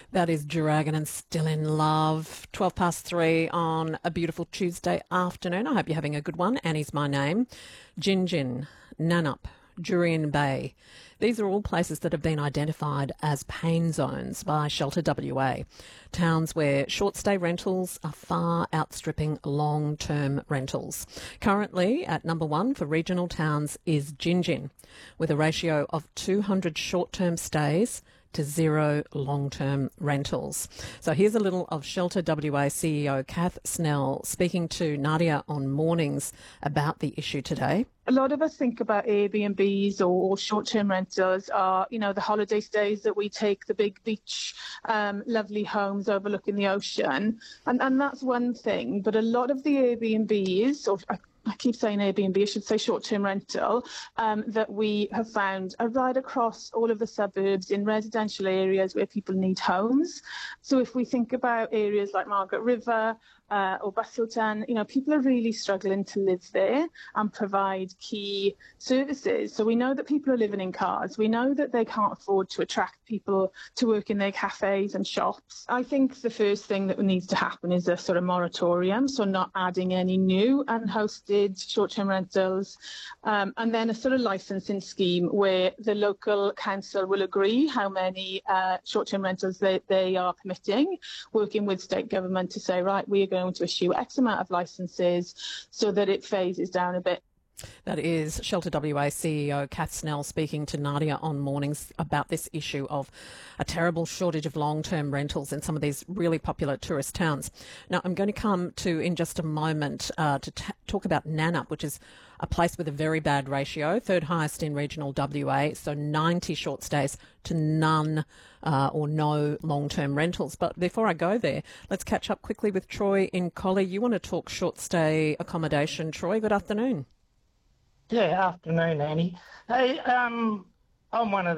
That is Dragon and Still in Love. 12 past 3 on a beautiful Tuesday afternoon. I hope you're having a good one. Annie's my name. Gingin, Nannup, Jurien Bay. These are all places that have been identified as pain zones by Shelter WA. Towns where short stay rentals are far outstripping long-term rentals. Currently at number one for regional towns is Gingin, with a ratio of 200 short-term stays to 0 long-term rentals. So here's a little of Shelter WA CEO Kath Snell speaking to Nadia on Mornings about the issue today. A lot of us think about Airbnbs or short-term rentals are, the holiday stays that we take, the big beach, lovely homes overlooking the ocean. And that's one thing. But a lot of the Airbnbs, or I keep saying Airbnb, I should say short-term rental, that we have found are right across all of the suburbs in residential areas where people need homes. So if we think about areas like Margaret River or Busselton, people are really struggling to live there and provide key services. So we know that people are living in cars. We know that they can't afford to attract people to work in their cafes and shops. I think the first thing that needs to happen is a sort of moratorium, so not adding any new unhosted short-term rentals, and then a sort of licensing scheme where the local council will agree how many short-term rentals they are permitting, working with state government to say, right, we are going to issue X amount of licences so that it phases down a bit. That is Shelter WA CEO Kath Snell speaking to Nadia on Mornings about this issue of a terrible shortage of long-term rentals in some of these really popular tourist towns. Now, I'm going to come to in just a moment to talk about Nannup, which is a place with a very bad ratio, third highest in regional WA, so 90 short stays to none or no long-term rentals. But before I go there, let's catch up quickly with Troy in Collie. You want to talk short stay accommodation, Troy? Good afternoon. Yeah, afternoon, Annie. Hey, I'm one of